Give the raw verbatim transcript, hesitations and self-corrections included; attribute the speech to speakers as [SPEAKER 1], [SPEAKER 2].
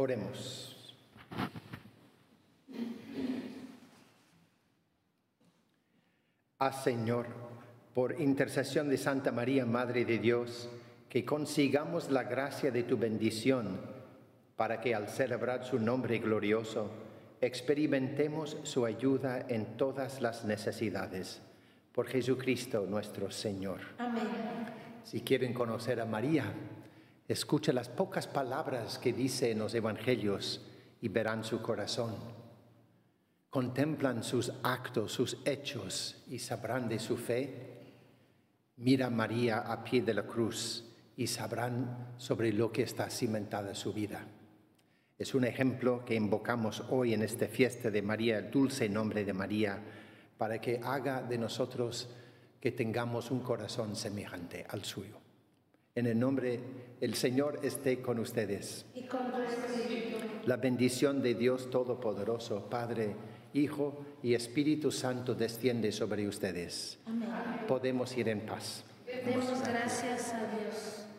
[SPEAKER 1] Oremos. Haz, Señor, por intercesión de Santa María, Madre de Dios, que consigamos la gracia de tu bendición, para que al celebrar su nombre glorioso, experimentemos su ayuda en todas las necesidades. Por Jesucristo nuestro Señor.
[SPEAKER 2] Amén.
[SPEAKER 1] Si quieren conocer a María, escuchen las pocas palabras que dice en los evangelios y verán su corazón. Contemplan sus actos, sus hechos y sabrán de su fe. Mira a María a pie de la cruz y sabrán sobre lo que está cimentada su vida. Es un ejemplo que invocamos hoy en esta fiesta de María, el dulce nombre de María, para que haga de nosotros que tengamos un corazón semejante al suyo. En el nombre, el Señor esté con ustedes.
[SPEAKER 2] Y con tu espíritu.
[SPEAKER 1] La bendición de Dios Todopoderoso, Padre, Hijo y Espíritu Santo desciende sobre ustedes.
[SPEAKER 2] Amén.
[SPEAKER 1] Podemos ir en paz.
[SPEAKER 2] Demos gracias a Dios.